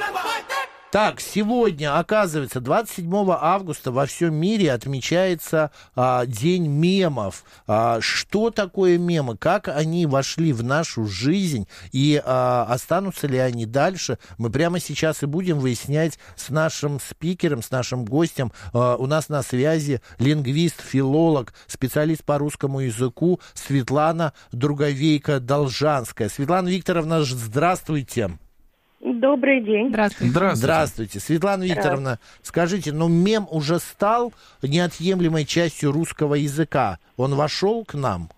Так, сегодня, оказывается, 27 августа во всем мире отмечается День мемов. Что такое мемы? Как они вошли в нашу жизнь? И останутся ли они дальше? Мы прямо сейчас и будем выяснять с нашим спикером, с нашим гостем. У нас на связи лингвист, филолог, специалист по русскому языку Светлана Друговейко-Должанская. Светлана Викторовна, здравствуйте. Добрый день. Здравствуйте. Здравствуйте. Светлана Викторовна, скажите, мем уже стал неотъемлемой частью русского языка? Он вошел к нам?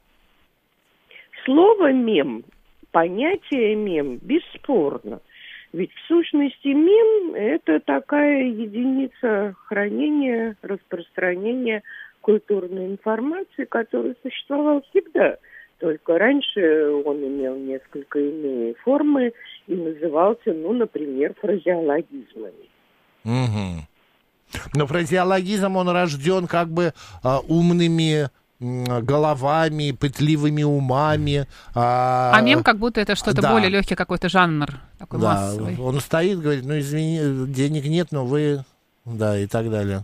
Слово «мем», понятие «мем» бесспорно. Ведь в сущности мем – это такая единица хранения, распространения культурной информации, которая существовала всегда. Только раньше он имел несколько иные формы и назывался, например, фразеологизмами. Угу. Но фразеологизм, он рожден как бы умными головами, пытливыми умами. А мем как будто это что-то более легкий какой-то жанр, такой массовый. Он стоит, говорит, извини, денег нет, но вы... Да, и так далее.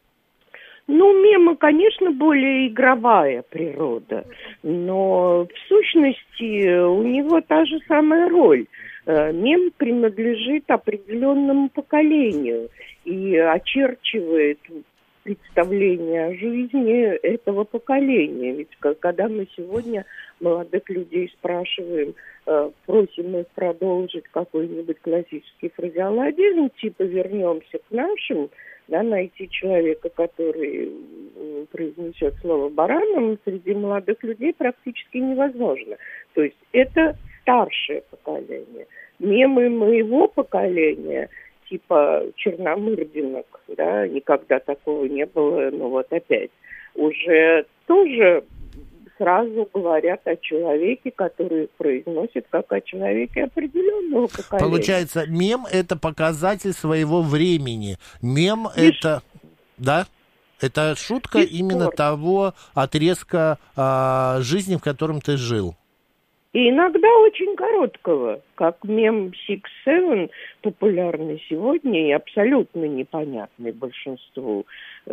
Мемы, конечно, более игровая природа, но в сущности у него та же самая роль. Мем принадлежит определенному поколению и очерчивает представление о жизни этого поколения. Ведь когда мы сегодня молодых людей спрашиваем, просим их продолжить какой-нибудь классический фразеологизм, типа «вернемся к нашим», найти человека, который произнесет слово «бараном», среди молодых людей практически невозможно. То есть это старшее поколение. Мемы моего поколения, типа черномырдинок, никогда такого не было, опять, уже тоже сразу говорят о человеке, который произносит как о человеке определенного поколения. Получается, мем – это показатель своего времени. Мем – это... Да? Это шутка именно того отрезка жизни, в котором ты жил. И иногда очень короткого, как мем Six-Seven, популярный сегодня и абсолютно непонятный большинству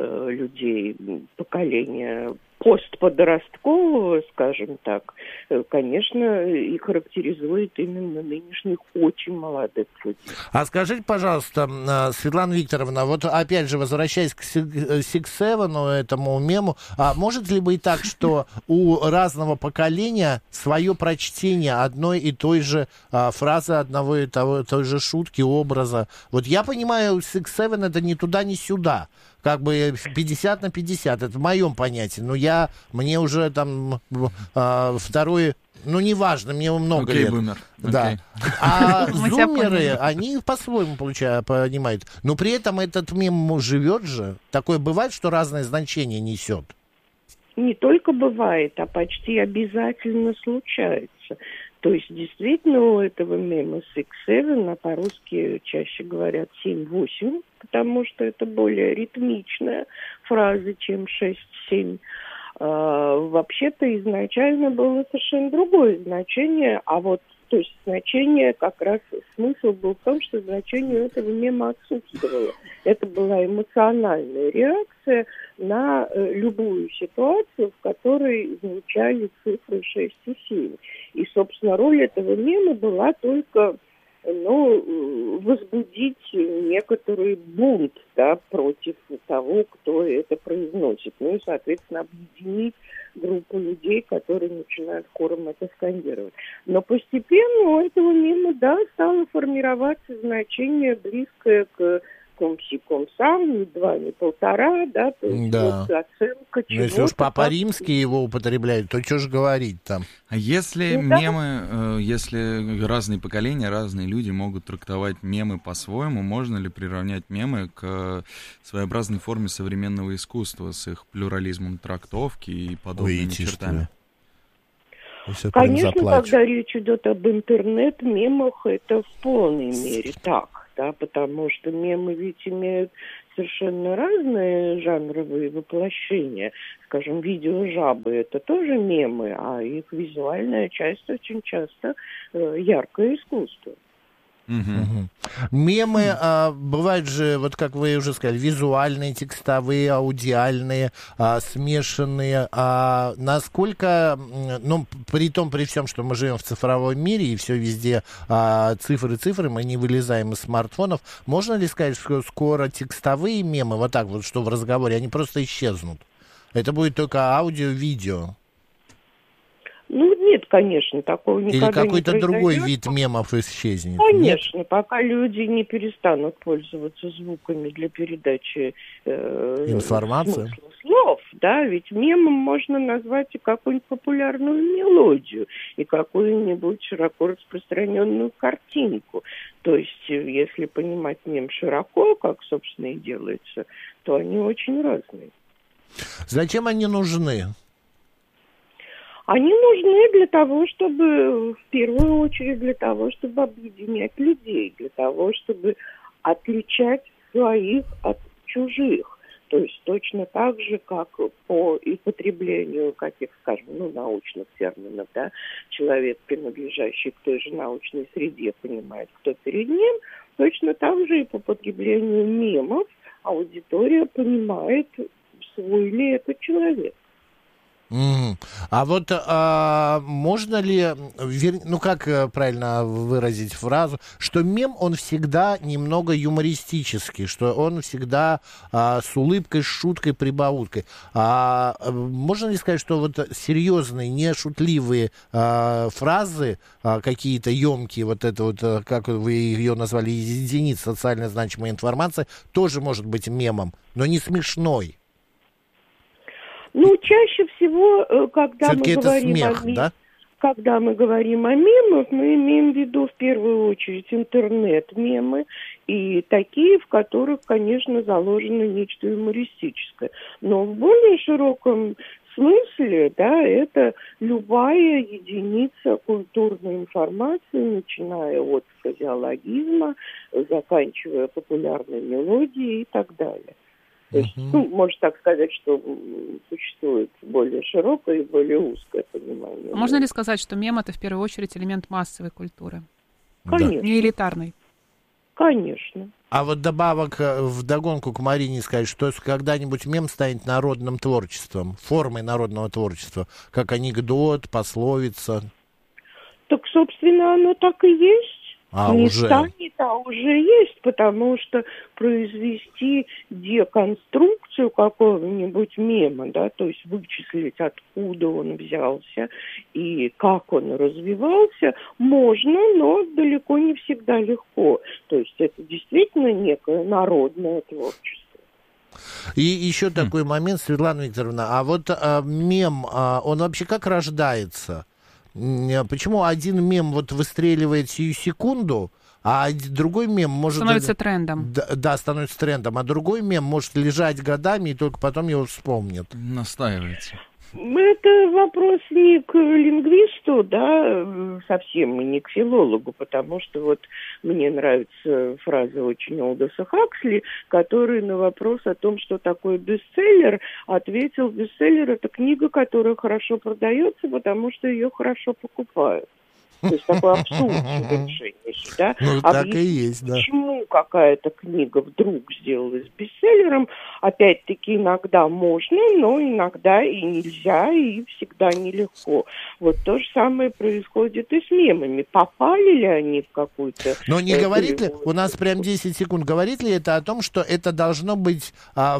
людей поколения постподросткового, скажем так, конечно, и характеризует именно нынешних очень молодых людей. А скажите, пожалуйста, Светлана Викторовна, вот опять же, возвращаясь к Six-Seven, этому мему, может ли быть так, что у разного поколения свое прочтение одной и той же фразы, одного и той же шутки, образа? Вот я понимаю, Six-Seven это ни туда, ни сюда. Как бы 50 на 50, это в моем понятии. Но мне уже там второй, неважно, мне много лет. Бумер. Да. А зумеры, они по-своему понимают. Но при этом этот мем живет же. Такое бывает, что разное значение несет. Не только бывает, а почти обязательно случается. То есть, действительно, у этого мема Six-Seven, а по-русски чаще говорят 7-8, потому что это более ритмичная фраза, чем 6-7. Вообще-то изначально было совершенно другое значение, то есть значение, как раз смысл был в том, что значение этого мема отсутствовало. Это была эмоциональная реакция на любую ситуацию, в которой звучали цифры 6 и 7. И, собственно, роль этого мема была только возбудить некоторый бунт против того, кто это произносит. И, соответственно, объединить группу людей, которые начинают хором это скандировать. Но постепенно у этого мема, стало формироваться значение, близкое к комси-комсам, не 2, не 1,5, то есть оценка чего-то. Если уж Папа Римский его употребляет, то что же говорить там? А если мемы, если разные поколения, разные люди могут трактовать мемы по-своему, можно ли приравнять мемы к своеобразной форме современного искусства с их плюрализмом трактовки и подобными чертами? Конечно, когда речь идет об интернет-мемах, это в полной мере так. Потому что мемы ведь имеют совершенно разные жанровые воплощения. Скажем, видеожабы – это тоже мемы, а их визуальная часть очень часто яркое искусство. Мемы бывают же, вот как вы уже сказали, визуальные, текстовые, аудиальные, смешанные. Насколько, ну, при всем, что мы живем в цифровом мире и все везде цифры, мы не вылезаем из смартфонов, можно ли сказать, что скоро текстовые мемы, вот так вот, что в разговоре, они просто исчезнут? Это будет только аудио, видео? Ну, нет, конечно, такого никогда не произойдет. Или какой-то другой вид мемов исчезнет? Конечно, нет? Пока люди не перестанут пользоваться звуками для передачи информации, слов, да, ведь мемом можно назвать и какую-нибудь популярную мелодию, и какую-нибудь широко распространенную картинку. То есть, если понимать мем широко, как, собственно, и делается, то они очень разные. Зачем они нужны? Они нужны для того, чтобы, в первую очередь, для того, чтобы объединять людей, для того, чтобы отличать своих от чужих. То есть точно так же, как по употреблению каких, скажем, научных терминов, да, человек, принадлежащий к той же научной среде, понимает, кто перед ним, точно так же и по потреблению мемов аудитория понимает, свой ли это человек. А вот можно ли, как правильно выразить фразу, что мем, он всегда немного юмористический, что он всегда с улыбкой, с шуткой, прибауткой. Можно ли сказать, что вот серьезные, не шутливые фразы, какие-то емкие, вот это вот, как вы ее назвали, единиц социально значимой информации, тоже может быть мемом, но не смешной? Ну, чаще всего, когда мы говорим смех, да? Когда мы говорим о мемах, мы имеем в виду в первую очередь интернет-мемы и такие, в которых, конечно, заложено нечто юмористическое. Но в более широком смысле, да, это любая единица культурной информации, начиная от фразеологизма, заканчивая популярной мелодией и так далее. То есть, можно так сказать, что существует более широкое и более узкое понимание. Можно ли сказать, что мем — это в первую очередь элемент массовой культуры? Конечно. Не элитарный? Конечно. А вот добавок вдогонку к Марине сказать, что когда-нибудь мем станет народным творчеством, формой народного творчества, как анекдот, пословица? Так, собственно, оно так и есть. Не уже станет, а уже есть, потому что произвести деконструкцию какого-нибудь мема, да, то есть вычислить, откуда он взялся и как он развивался, можно, но далеко не всегда легко. То есть это действительно некое народное творчество. И еще такой момент, Светлана Викторовна, а вот мем, он вообще как рождается? Почему один мем вот выстреливает сию секунду, а другой мем может... Становится трендом. Да, становится трендом, а другой мем может лежать годами, и только потом его вспомнят. Настаивается. Это вопрос не к лингвисту, да, совсем, и не к филологу, потому что вот мне нравится фраза очень Олдоса Хаксли, который на вопрос о том, что такое бестселлер, ответил: бестселлер — это книга, которая хорошо продается, потому что ее хорошо покупают. То есть такой абсурд совершеннейший, да? Ну, так и есть, да. Почему какая-то книга вдруг сделалась бестселлером? Опять-таки, иногда можно, но иногда и нельзя, и всегда нелегко. Вот то же самое происходит и с мемами. Попали ли они в какую-то... Но не говорит ли, у нас прям 10 секунд, говорит ли это о том, что это должно быть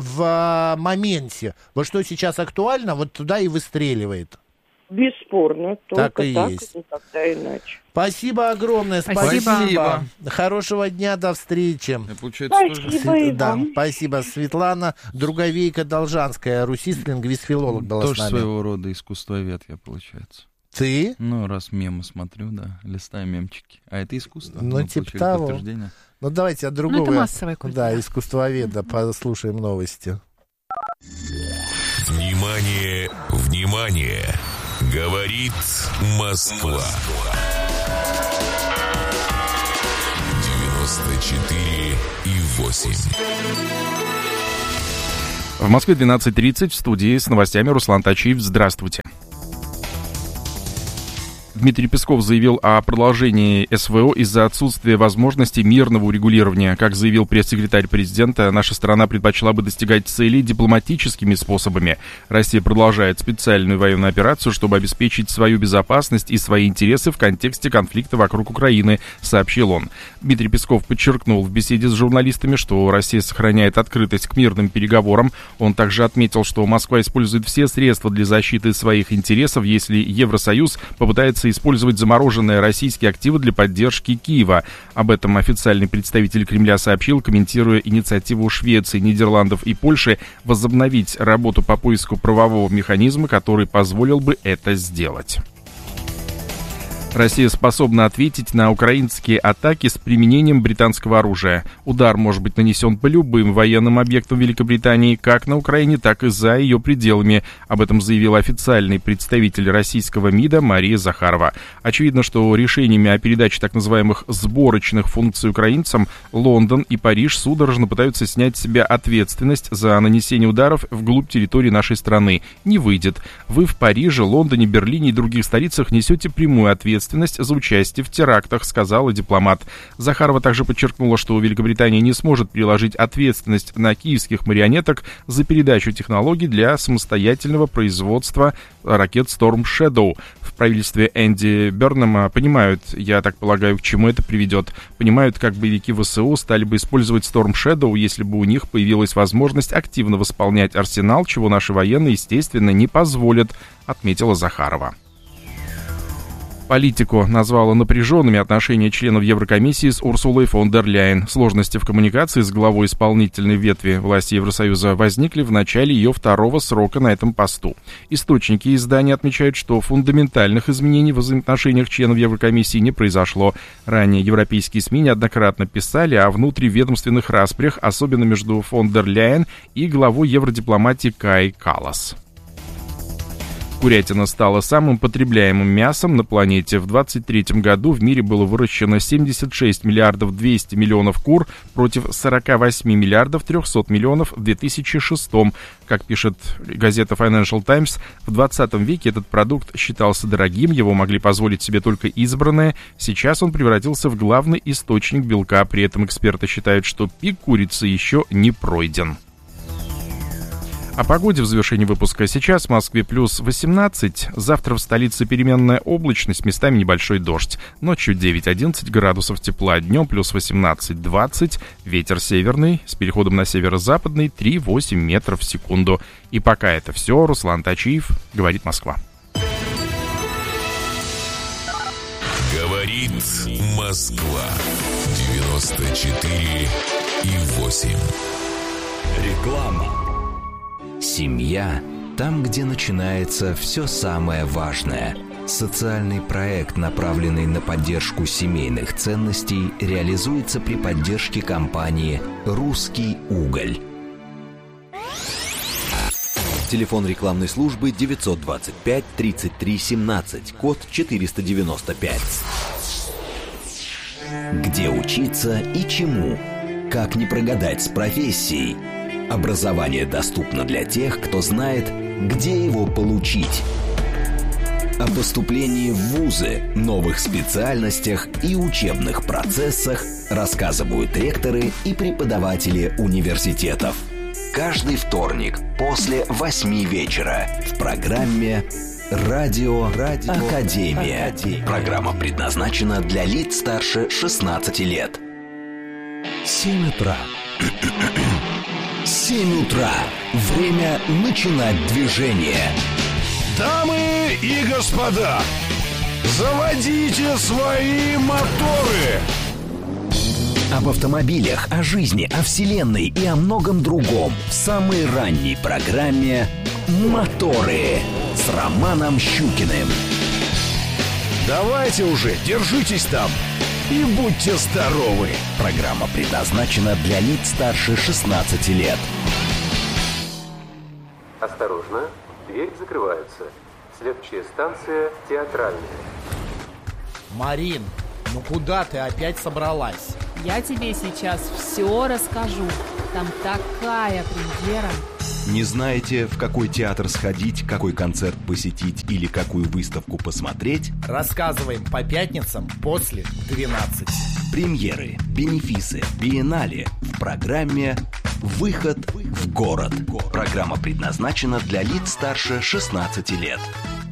в моменте? Вот что сейчас актуально, вот туда и выстреливает. Бесспорно, только так и есть. Никогда иначе. Спасибо огромное, спасибо. Хорошего дня, до встречи. Спасибо. Да, спасибо. Светлана Друговейко-Должанская, русист, лингвист-филолог была тоже с нами. Тоже своего рода искусствовед я, получается. Ты? Ну, раз мемы смотрю, да, листаю мемчики. А это искусство? Ну, типа того. Ну, давайте от другого. Ну, это массовая культура. Да, искусствоведа, послушаем новости. Внимание, внимание! Говорит Москва. 94,8. В Москве 12:30, в студии с новостями Руслан Тачиев. Здравствуйте. Дмитрий Песков заявил о продолжении СВО из-за отсутствия возможности мирного урегулирования. Как заявил пресс-секретарь президента, наша страна предпочла бы достигать целей дипломатическими способами. Россия продолжает специальную военную операцию, чтобы обеспечить свою безопасность и свои интересы в контексте конфликта вокруг Украины, сообщил он. Дмитрий Песков подчеркнул в беседе с журналистами, что Россия сохраняет открытость к мирным переговорам. Он также отметил, что Москва использует все средства для защиты своих интересов, если Евросоюз попытается использовать замороженные российские активы для поддержки Киева. Об этом официальный представитель Кремля сообщил, комментируя инициативу Швеции, Нидерландов и Польши возобновить работу по поиску правового механизма, который позволил бы это сделать. Россия способна ответить на украинские атаки с применением британского оружия. Удар может быть нанесен по любым военным объектам Великобритании, как на Украине, так и за ее пределами. Об этом заявил официальный представитель российского МИДа Мария Захарова. Очевидно, что решениями о передаче так называемых сборочных функций украинцам Лондон и Париж судорожно пытаются снять с себя ответственность за нанесение ударов вглубь территории нашей страны. Не выйдет. Вы в Париже, Лондоне, Берлине и других столицах несете прямую ответственность за участие в терактах, сказала дипломат. Захарова также подчеркнула, что Великобритания не сможет переложить ответственность на киевских марионеток за передачу технологий для самостоятельного производства ракет Storm Shadow. В правительстве Энди Бернама понимают, я так полагаю, к чему это приведет. Понимают, как боевики ВСУ стали бы использовать Storm Shadow, если бы у них появилась возможность активно восполнять арсенал, чего наши военные, естественно, не позволят, отметила Захарова. Политику назвала напряженными отношения членов Еврокомиссии с Урсулой фон дер Ляйен. Сложности в коммуникации с главой исполнительной ветви власти Евросоюза возникли в начале ее второго срока на этом посту. Источники издания отмечают, что фундаментальных изменений в взаимоотношениях членов Еврокомиссии не произошло. Ранее европейские СМИ неоднократно писали о внутриведомственных распрях, особенно между фон дер Ляйен и главой евродипломатии Каей Каллас. Курятина стала самым потребляемым мясом на планете. В 2023 году в мире было выращено 76 миллиардов 200 миллионов кур против 48 миллиардов 300 миллионов в 2006. Как пишет газета Financial Times, в 20 веке этот продукт считался дорогим, его могли позволить себе только избранные. Сейчас он превратился в главный источник белка. При этом эксперты считают, что пик курицы еще не пройден. О погоде в завершении выпуска. Сейчас в Москве плюс 18, завтра в столице переменная облачность, местами небольшой дождь. Ночью 9-11 градусов тепла, днем плюс 18-20, ветер северный, с переходом на северо-западный 3-8 метров в секунду. И пока это все, Руслан Тачиев, говорит Москва. Говорит Москва, 94,8. Реклама. Семья – там, где начинается все самое важное. Социальный проект, направленный на поддержку семейных ценностей, реализуется при поддержке компании «Русский уголь». Телефон рекламной службы 925 33 17, код 495. Где учиться и чему? Как не прогадать с профессией? Образование доступно для тех, кто знает, где его получить. О поступлении в вузы, новых специальностях и учебных процессах рассказывают ректоры и преподаватели университетов. Каждый вторник после 8 вечера в программе «Радио Академия». Программа предназначена для лиц старше 16 лет. 7 утра. 7 утра. Время начинать движение. Дамы и господа, заводите свои моторы. Об автомобилях, о жизни, о вселенной и о многом другом в самой ранней программе «Моторы» с Романом Щукиным. Давайте уже, держитесь там и будьте здоровы. Программа предназначена для лиц старше 16 лет. Осторожно, дверь закрывается. Следующая станция Театральная. Марин, ну куда ты опять собралась? Я тебе сейчас все расскажу. Там такая премьера. Не знаете, в какой театр сходить, какой концерт посетить или какую выставку посмотреть? Рассказываем по пятницам после 12. Премьеры, бенефисы, биеннале в программе «Выход в город». Программа предназначена для лиц старше 16 лет.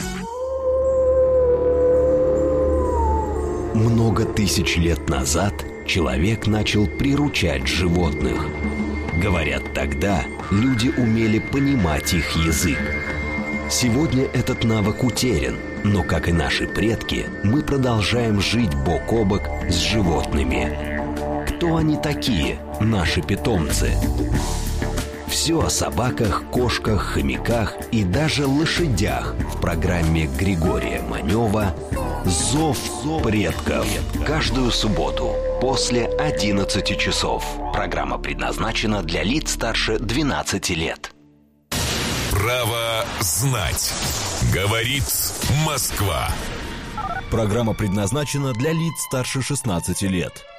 Много тысяч лет назад человек начал приручать животных. Говорят, тогда люди умели понимать их язык. Сегодня этот навык утерян, но, как и наши предки, мы продолжаем жить бок о бок с животными. Кто они такие, наши питомцы? Все о собаках, кошках, хомяках и даже лошадях в программе Григория Манева «Зов предков». Каждую субботу после 11 часов. Программа предназначена для лиц старше 12 лет. Право знать. Говорит Москва. Программа предназначена для лиц старше 16 лет.